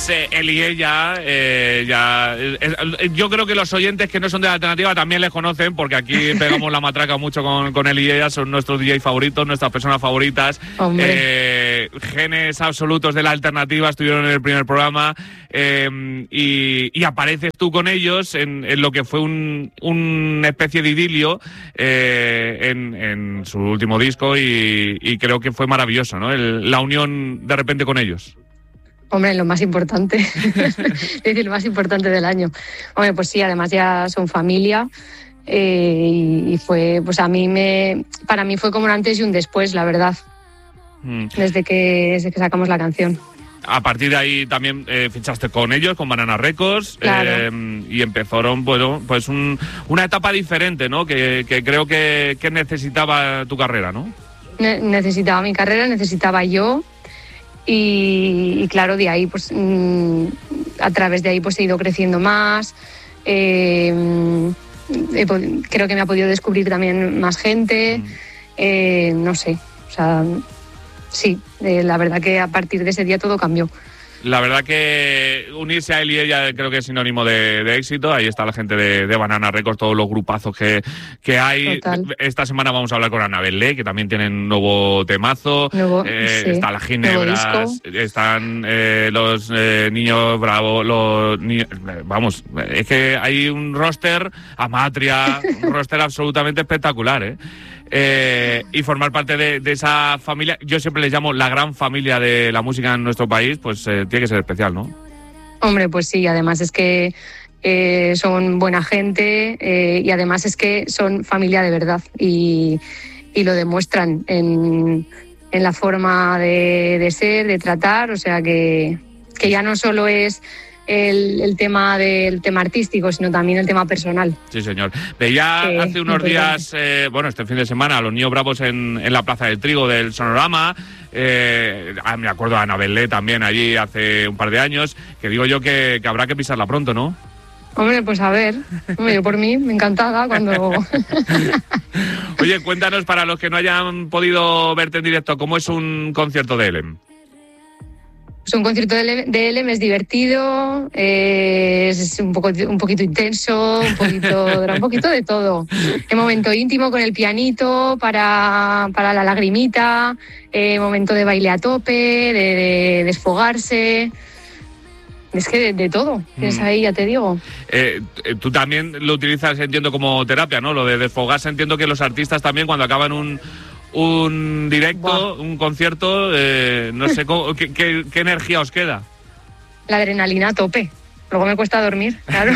Él y ella, yo creo que los oyentes que no son de la alternativa también les conocen, porque aquí pegamos la matraca mucho con él y ella, son nuestros DJ favoritos, nuestras personas favoritas. Genes absolutos de la alternativa, estuvieron en el primer programa, y apareces tú con ellos en lo que fue una especie de idilio en su último disco, y creo que fue maravilloso, ¿no? La unión de repente con ellos. Hombre, lo más importante, es decir, lo más importante del año. Hombre, pues sí, además ya son familia, y fue, pues para mí fue como un antes y un después, la verdad, desde que sacamos la canción. A partir de ahí también fichaste con ellos, con Banana Records, claro. Y empezaron, bueno, pues una etapa diferente, ¿no? Que creo que necesitaba tu carrera, ¿no? Necesitaba mi carrera, necesitaba yo. Y claro, de ahí pues a través de ahí pues he ido creciendo más, creo que me ha podido descubrir también más gente, no sé, o sea, sí, la verdad que a partir de ese día todo cambió. La verdad que unirse a él y ella creo que es sinónimo de éxito. Ahí está la gente de Banana Records, todos los grupazos que hay. Total. Esta semana vamos a hablar con Ana Belén, que también tienen un nuevo temazo. Sí, está las Ginebras, están los Niños Bravo, vamos, es que hay un roster, Amatria, un roster absolutamente espectacular, ¿eh? Y formar parte de esa familia, yo siempre les llamo la gran familia de la música en nuestro país, pues tiene que ser especial, ¿no? Hombre, pues sí, además es que son buena gente, y además es que son familia de verdad, y lo demuestran en la forma de ser, de tratar, o sea que ya no solo es el tema del tema artístico, sino también el tema personal. Sí, señor. Veía hace unos días, este fin de semana, a los Niños Bravos en la Plaza del Trigo del Sonorama. Me acuerdo de Ana Belén también allí hace un par de años, que digo yo que habrá que pisarla pronto, ¿no? Hombre, pues a ver, yo por mí, me encantada cuando... Oye, cuéntanos, para los que no hayan podido verte en directo, ¿cómo es un concierto de ELEM? Pues un concierto de ELEM es divertido, es un poquito intenso, un poquito de todo. Un momento íntimo con el pianito para la lagrimita, momento de baile a tope, de desfogarse. Es que de todo, es ahí, ya te digo. Tú también lo utilizas, entiendo, como terapia, ¿no? Lo de desfogarse, entiendo que los artistas también cuando acaban un directo, un concierto, no sé qué energía os queda. La adrenalina a tope. Luego me cuesta dormir, claro.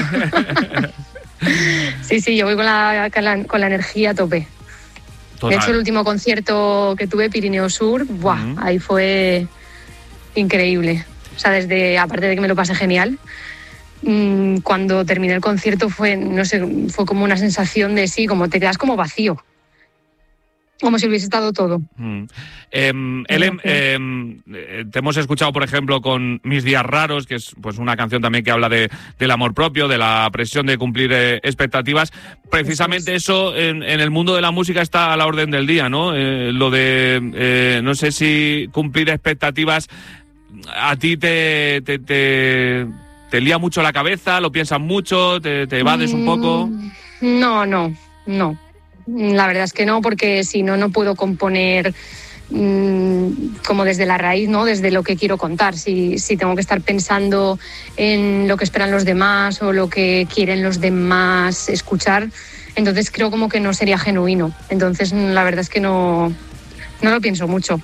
Sí, yo voy con la energía a tope. Total. De hecho, el último concierto que tuve, Pirineo Sur, ahí fue increíble. O sea, aparte de que me lo pasé genial, cuando terminé el concierto fue como una sensación de como te quedas como vacío. Como si hubiese estado todo. Elem, te hemos escuchado, por ejemplo, con Mis Días Raros, que es pues una canción también que habla del amor propio, de la presión de cumplir expectativas. Precisamente eso en el mundo de la música está a la orden del día, ¿no? Lo de, no sé si cumplir expectativas a ti te lía mucho la cabeza, lo piensas mucho, te evades un poco. No. La verdad es que no, porque si no puedo componer como desde la raíz, ¿no? Desde lo que quiero contar. Si tengo que estar pensando en lo que esperan los demás o lo que quieren los demás escuchar, entonces creo como que no sería genuino. Entonces la verdad es que no lo pienso mucho.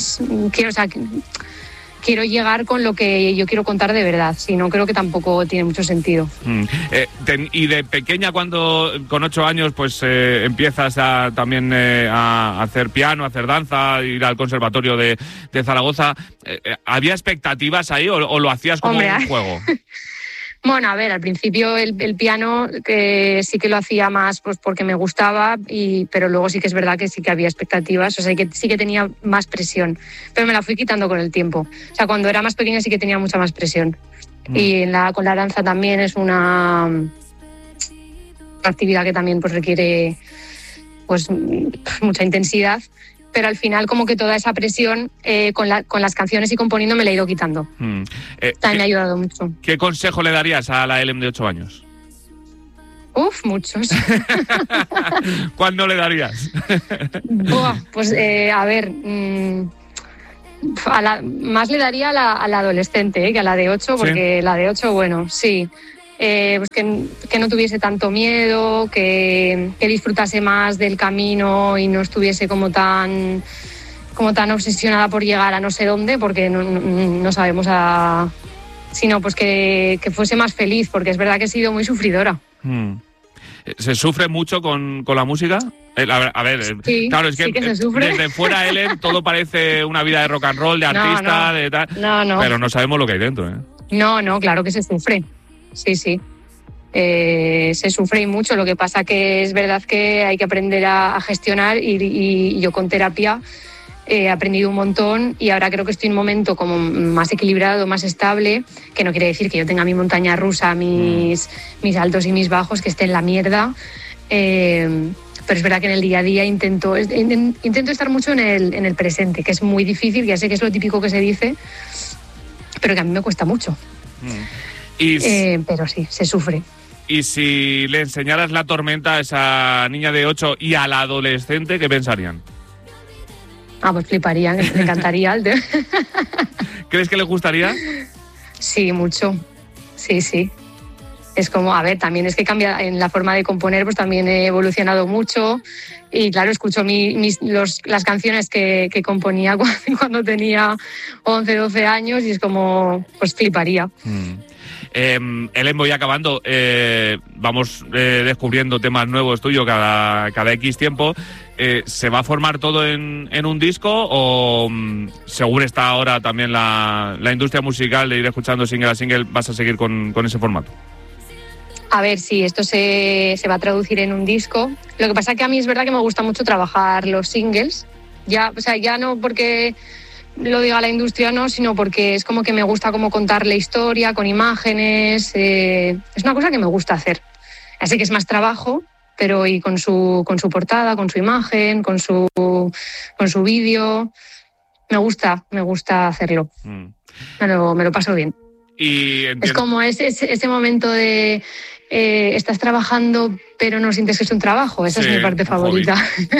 Quiero llegar con lo que yo quiero contar de verdad, si no creo que tampoco tiene mucho sentido. Y de pequeña, cuando con 8 años pues empiezas también a hacer piano, a hacer danza, ir al conservatorio de Zaragoza, ¿había expectativas ahí o lo hacías como un juego? Bueno, a ver, al principio el piano sí que lo hacía más pues porque me gustaba, pero luego sí que es verdad que sí que había expectativas, o sea, que sí que tenía más presión, pero me la fui quitando con el tiempo. O sea, cuando era más pequeña sí que tenía mucha más presión. Y con la danza también es una actividad que también pues requiere pues mucha intensidad. pero al final como que toda esa presión con las canciones y componiendo me la he ido quitando. También me ha ayudado mucho. ¿Qué consejo le darías a la Helen de 8 años? Uf, muchos. ¿Cuándo le darías? Buah, pues a ver, más le daría a la adolescente que a la de 8, porque ¿sí? La de 8, bueno, sí. Pues que no tuviese tanto miedo, que disfrutase más del camino y no estuviese como tan obsesionada por llegar a no sé dónde, porque no sabemos sino pues que fuese más feliz, porque es verdad que he sido muy sufridora. ¿Se sufre mucho con la música? A ver, sí, claro, es que, sí que se sufre. Desde fuera, Helen, todo parece una vida de rock and roll, de artista, de tal. No. Pero no sabemos lo que hay dentro, ¿eh? No, claro que se sufre. Sí. Se sufre y mucho. Lo que pasa que es verdad que hay que aprender a gestionar y yo con terapia he aprendido un montón y ahora creo que estoy en un momento como más equilibrado, más estable, que no quiere decir que yo tenga mi montaña rusa, mis altos y mis bajos, que esté en la mierda, pero es verdad que en el día a día intento estar mucho en el presente, que es muy difícil, ya sé que es lo típico que se dice, pero que a mí me cuesta mucho. Pero sí, se sufre. Y si le enseñaras La Tormenta a esa niña de 8 y a la adolescente, ¿qué pensarían? Pues fliparían, me encantaría. ¿Crees que les gustaría? Sí, mucho. Sí. Es como, a ver, también es que cambia en la forma de componer, pues también he evolucionado mucho. Y claro, escucho las canciones que componía cuando tenía 11, 12 años y es como, pues fliparía. Helen, voy acabando. Vamos descubriendo temas nuevos tuyos cada X tiempo. ¿Se va a formar todo en un disco o según está ahora también la industria musical de ir escuchando single a single, vas a seguir con ese formato? A ver, sí, esto se va a traducir en un disco. Lo que pasa es que a mí es verdad que me gusta mucho trabajar los singles. Ya no porque lo diga la industria, no, sino porque es como que me gusta como contar la historia con imágenes. Es una cosa que me gusta hacer. Así que es más trabajo, pero y con su portada, con su imagen, con su vídeo. Me gusta hacerlo. Me lo paso bien. Y es como ese momento de estás trabajando pero no sientes que es un trabajo. Esa es mi parte favorita.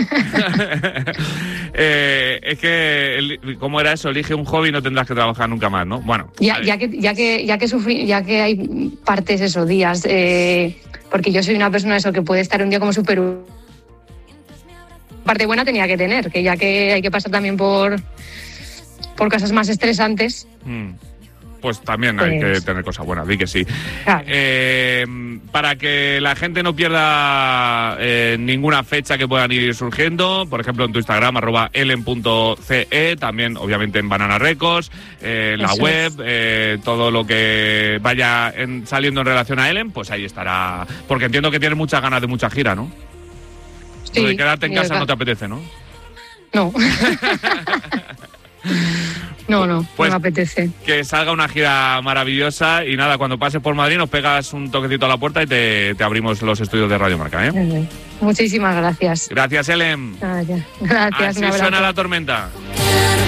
Es que, ¿cómo era eso? Elige un hobby y no tendrás que trabajar nunca más, ¿no? Bueno. Ya que hay partes, esos días, porque yo soy una persona que puede estar un día como súper... Parte buena tenía que tener, que ya que hay que pasar también por cosas más estresantes. Pues también hay que tener cosas buenas, di que sí. Claro. Para que la gente no pierda ninguna fecha que puedan ir surgiendo, por ejemplo en tu Instagram, @elen.ce, también obviamente en Banana Records, la web, todo lo que vaya saliendo en relación a Helen, pues ahí estará. Porque entiendo que tienes muchas ganas de mucha gira, ¿no? Sí. De quedarte en casa no te apetece, ¿no? No. No me apetece. Que salga una gira maravillosa y nada, cuando pases por Madrid nos pegas un toquecito a la puerta y te abrimos los estudios de Radio Marca, ¿eh? Muchísimas gracias. Gracias, Helen. Gracias. Así suena La Tormenta.